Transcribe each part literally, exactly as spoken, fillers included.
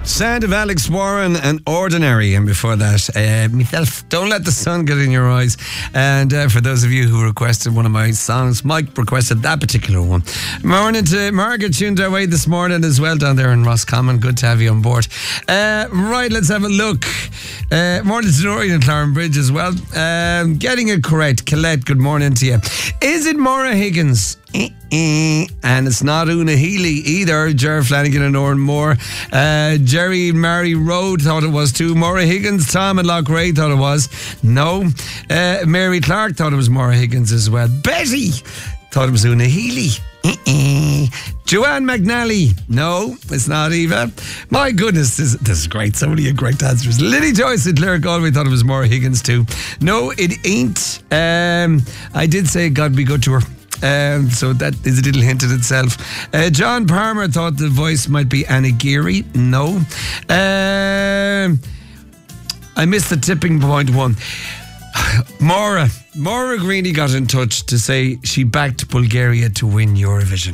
Sound of Alex Warren and Ordinary, and before that, uh, myself, Don't Let the Sun Get in Your Eyes. And uh, for those of you who requested one of my songs, Mike requested that particular one. Morning to Margaret, tuned our way this morning as well down there in Roscommon. Good to have you on board. Uh, right, let's have a look. Uh, morning to Noreen and Claren Bridge as well. Um, getting it correct. Colette, good morning to you. Is it Maura Higgins? And it's not Una Healy either. Ger Flanagan and Oran Moore. Uh, Jerry and Mary Road thought it was too. Maura Higgins. Tom and Lochray thought it was. No. Uh, Mary Clark thought it was Maura Higgins as well. Betty thought it was Una Healy. Joanne McNally. No, it's not Eva. My goodness, this, this is great. So many great answers. Lily Joyce at Clare Galway thought it was Maura Higgins too. No, it ain't. Um, I did say God be good to her. Um, so that is a little hint in itself. Uh, John Palmer thought the voice might be Anna Geary. No. Um, I missed the tipping point one. Maura. Maura Greeny got in touch to say she backed Bulgaria to win Eurovision.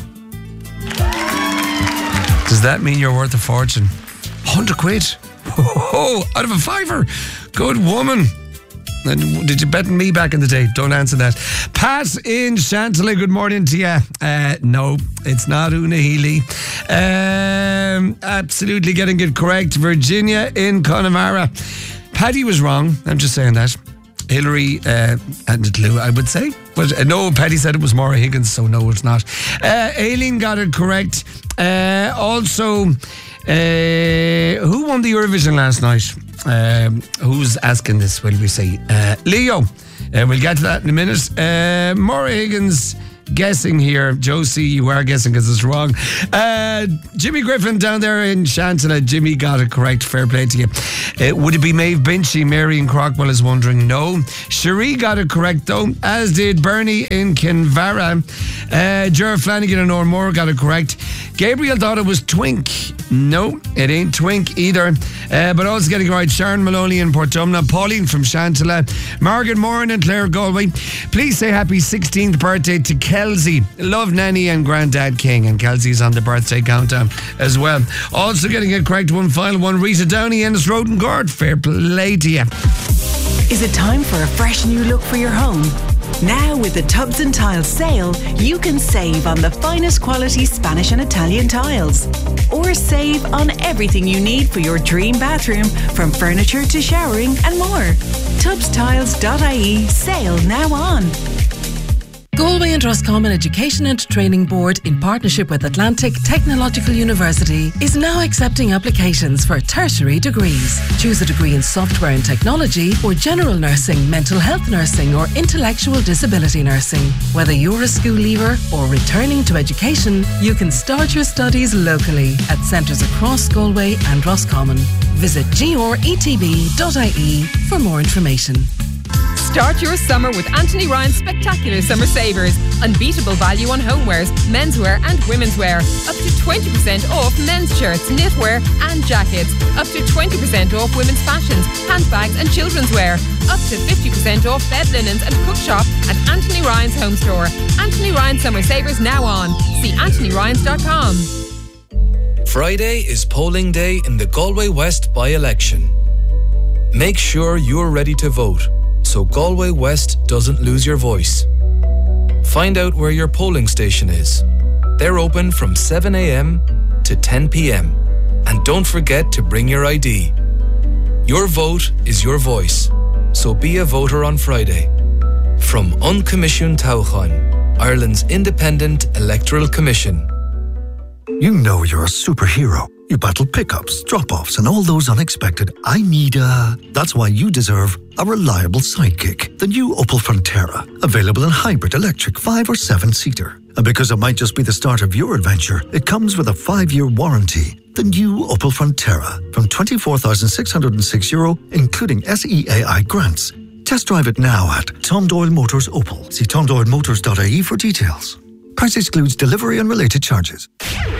Does that mean you're worth a fortune? one hundred quid. Oh, out of a fiver. Good woman. And did you bet me back in the day? Don't answer that. Pat in Chantilly, good morning to you. Uh, no, it's not Una Healy. Um, absolutely getting it correct. Virginia in Connemara. Paddy was wrong. I'm just saying that. Hillary uh, hadn't a clue, I would say. But uh, no, Paddy said it was Maura Higgins, so no, it's not. Uh, Aileen got it correct. Uh, also, uh, who won the Eurovision last night? Um, who's asking this, will we say? Uh, Leo. Uh, we'll get to that in a minute. Uh, Maura Higgins guessing here. Josie, you are guessing because it's wrong. Uh, Jimmy Griffin down there in Chantilly. Jimmy got it correct. Fair play to you. Uh, would it be Maeve Binchy? Mary in Crockwell is wondering. No. Cherie got it correct though, as did Bernie in Kinvara. Uh, Ger Flanagan and Oran Moore got it correct. Gabriel thought it was Twink. No, it ain't Twink either. Uh, but also getting it right, Sharon Maloney in Portumna, Pauline from Chantilly, Margaret Moran and Clare Galway. Please say happy sixteenth birthday to Kelsey. Love Nanny and Grandad King. And Kelsey's on the birthday countdown as well. Also getting it correct, one final one, Rita Downey and it's Roden Gord. Fair play to you. Is it time for a fresh new look for your home? Now with the Tubs and Tiles sale, you can save on the finest quality Spanish and Italian tiles. Or save on everything you need for your dream bathroom, from furniture to showering and more. tubs tiles dot I E sale now on. Galway and Roscommon Education and Training Board, in partnership with Atlantic Technological University, is now accepting applications for tertiary degrees. Choose a degree in software and technology, or general nursing, mental health nursing, or intellectual disability nursing. Whether you're a school leaver or returning to education, you can start your studies locally at centres across Galway and Roscommon. Visit g r e t b dot I E for more information. Start your summer with Anthony Ryan's spectacular summer savers. Unbeatable value on homewares, menswear and women's wear. Up to twenty percent off men's shirts, knitwear and jackets. Up to twenty percent off women's fashions, handbags and children's wear. Up to fifty percent off bed linens and cook shop at Anthony Ryan's home store. Anthony Ryan's summer savers now on. See anthony ryans dot com. Friday is polling day in the Galway West by-election. Make sure you're ready to vote, so Galway West doesn't lose your voice. Find out where your polling station is. They're open from seven a.m. to ten p.m. And don't forget to bring your I D. Your vote is your voice, so be a voter on Friday. From Uncommissioned Tauchan, Ireland's independent electoral commission. You know you're a superhero. You battle pickups, drop-offs, and all those unexpected I need a... That's why you deserve a reliable sidekick. The new Opel Frontera. Available in hybrid, electric, five or seven-seater. And because it might just be the start of your adventure, it comes with a five-year warranty. The new Opel Frontera. From twenty-four thousand six hundred six euro, including S E A I grants. Test drive it now at Tom Doyle Motors Opel. See tom doyle motors dot I E for details. Price excludes delivery and related charges.